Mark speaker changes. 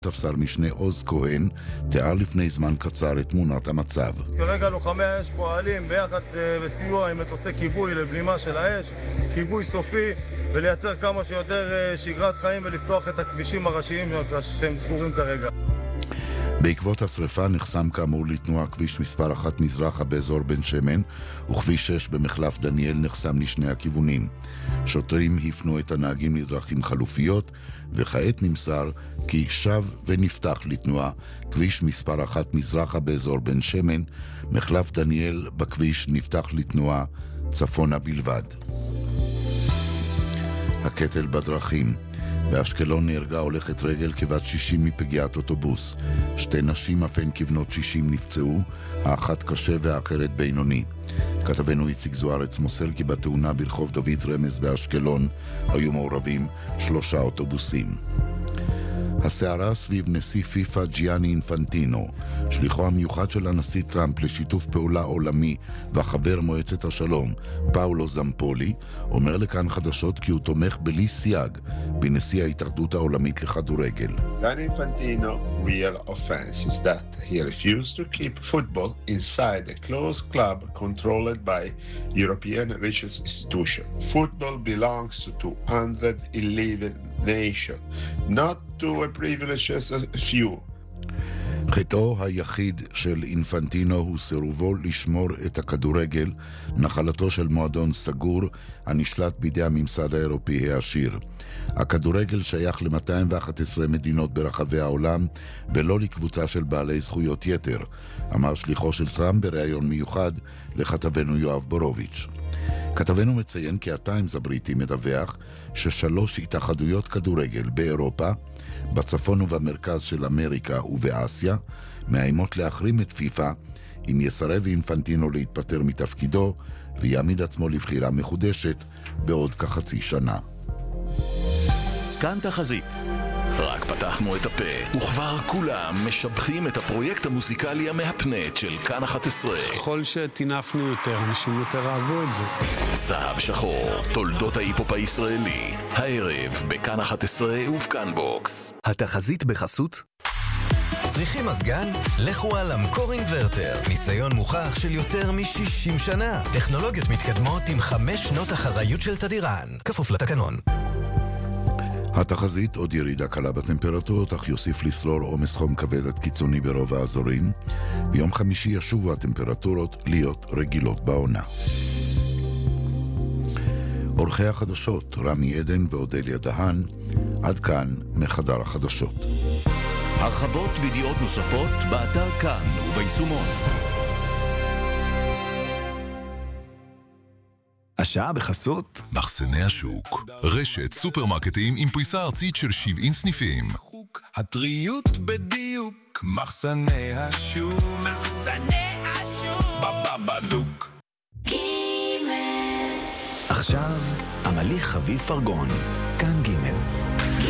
Speaker 1: תפסר משנה עוז כהן תיאר לפני זמן קצר את תמונת המצב.
Speaker 2: כרגע לוחמי האש פועלים ביחד בסיוע עם מטוסי כיבוי לבלימה של האש, כיבוי סופי, ולייצר כמה שיותר שגרת חיים ולפתוח את הכבישים הראשיים שהם סגורים כרגע.
Speaker 1: בעקבות השריפה נחסם כאמור לתנועה כביש מספר 1 מזרחה באזור בן שמן, וכביש 6 במחלף דניאל נחסם לשני הכיוונים. שוטרים הפנו את הנהגים לדרכים חלופיות, וכעת נמסר כי שב ונפתח לתנועה כביש מספר 1 מזרחה באזור בן שמן, מחלף דניאל בכביש נפתח לתנועה צפונה בלבד. הקטל בדרכים. באשקלון נהרגה הולכת רגל כבת 60 מפגיעת אוטובוס. שתי נשים אף הן כבנות 60 נפצעו, האחת קשה והאחרת בינוני. כתבנו איציק זוארץ מוסר כי בתאונה ברחוב דוד רמז באשקלון היו מעורבים 3 אוטובוסים. הסערה סביב נשיא פיפה ג'יאני אינפנטינו, שליחו המיוחד של הנשיא טראמפ לשיתוף פעולה עולמי וחבר מועצת השלום, פאולו זמפולי, אומר לכאן חדשות כי הוא תומך בלי סייג בנשיא ההתאחדות העולמית לכדורגל.
Speaker 3: Gianni Infantino real offense is that he refused to keep football inside a closed club controlled by European religious institution. Football belongs to 211 nations, not to a privileged few.
Speaker 1: חטאו היחיד של אינפנטינו הוא סירובו לשמור את הכדורגל, נחלתו של מועדון סגור הנשלט בידי הממסד האירופי העשיר. הכדורגל שייך ל-211 מדינות ברחבי העולם ולא לקבוצה של בעלי זכויות יתר, אמר שליחו של טראמפ בריאיון מיוחד לכתבנו יואב בורוביץ'. כתבנו מציין כי הטיימס הבריטי מדווח ש3 התאחדויות כדורגל באירופה, בצפון ובמרכז של אמריקה ובאסיה, מאיימות להחרים את פיפה אם יסרב אינפנטינו להתפטר מתפקידו ויעמיד עצמו לבחירה מחודשת בעוד כחצי שנה.
Speaker 4: כאן תחזית. רק פתחנו את הפה, וכבר כולם משבחים את הפרויקט המוזיקלי המהפנט של כאן 11.
Speaker 5: ככל שתינפנו יותר, אנשים יותר אהבו את זה.
Speaker 4: זהב שחור, תולדות ההיפופ הישראלי, הערב בכאן 11 ובכאן בוקס.
Speaker 6: התחזית בחסות? צריכים מזגן? לכו על המקור אינברטר. ניסיון מוכח של יותר מ-60 שנה. טכנולוגיות מתקדמות עם 5 שנות אחריות של תדירן. כפוף לתקנון.
Speaker 1: התחזית עוד ירידה קלה בטמפרטורות, אך יוסיף לשרור עומס חום כבד עד קיצוני ברוב האזורים. ביום חמישי ישובו הטמפרטורות להיות רגילות בעונה. עורכי החדשות רמי עדן ואודליה דהן, עד כאן מחדר החדשות.
Speaker 4: הרחבות וידיעות נוספות באתר כאן וביישומון.
Speaker 6: השעה בחסות
Speaker 7: מחסני השוק, רשת סופרמרקטים עם פריסה ארצית של 70 סניפים.
Speaker 8: הטריות בדיוק, מחסני השוק, בבדוק.
Speaker 6: עכשיו, עמלי חביב פרגון, כאן ג'